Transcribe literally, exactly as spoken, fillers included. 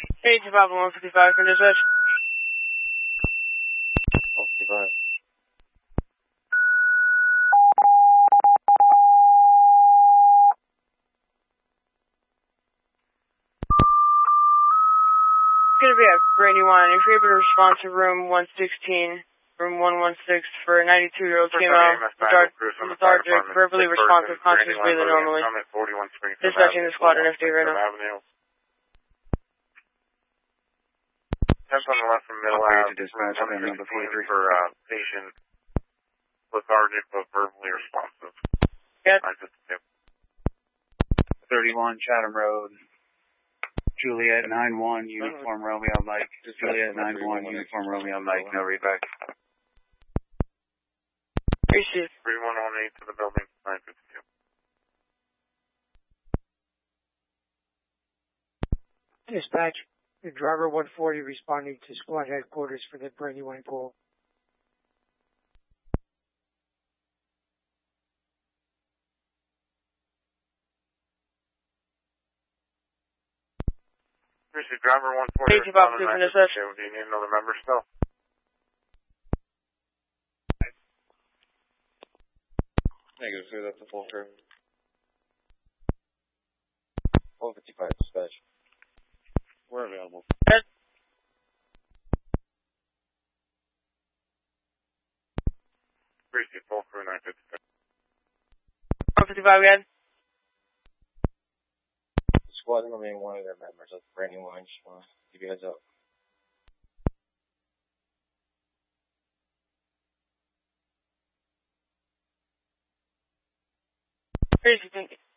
Page Bravo one fifty-five for dispatch. one fifty-five. It's gonna be at Brandywine. If you're able to respond to room one sixteen, room one one six for a ninety-two-year-old female, lethargic, verbally responsive, conscious, breathing normally. Dispatching the squadron F D right now. Tenth on the left from Middle Ave. Dispatch on number forty-three for uh, patient lethargic but verbally responsive. Good. thirty-one Chatham Road. Juliet nine one, uniform Romeo Mike. Juliet nine one, uniform Romeo Mike, no readback. Receive. three one one eight to the building, nine fifty-two. Dispatch, the driver one forty responding to squad headquarters for the Brandywine pool. Receive driver one forty. Page Bob two from dispatch. Do you need another member still? Negative, so that's a full crew. one fifty-five dispatch. We're available. Good. Receive full crew nine fifty-five. one fifty-five, good. The squad remain one of their members. That's Brandywine. Just want to give you a heads up. Receive, thank you.